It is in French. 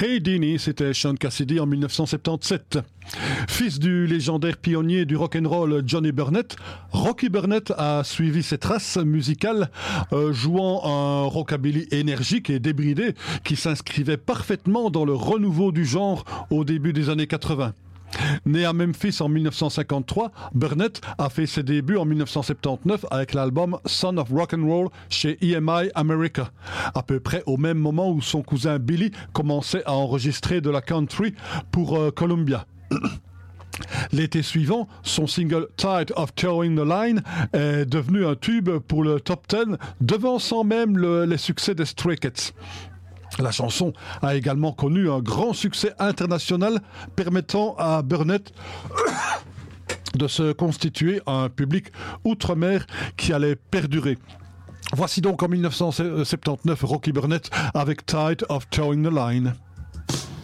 Hey Dini, c'était Sean Cassidy en 1977. Fils du légendaire pionnier du rock'n'roll Johnny Burnett, Rocky Burnett a suivi ses traces musicales, jouant un rockabilly énergique et débridé qui s'inscrivait parfaitement dans le renouveau du genre au début des années 80. Né à Memphis en 1953, Burnett a fait ses débuts en 1979 avec l'album Son of Rock'n'Roll chez EMI America, à peu près au même moment où son cousin Billy commençait à enregistrer de la country pour Columbia. L'été suivant, son single Tired of Towing the Line est devenu un tube pour le top 10, devançant même les succès des Stray Cats. La chanson a également connu un grand succès international, permettant à Burnett de se constituer un public outre-mer qui allait perdurer. Voici donc en 1979 Rocky Burnett avec Tired of Towing the Line.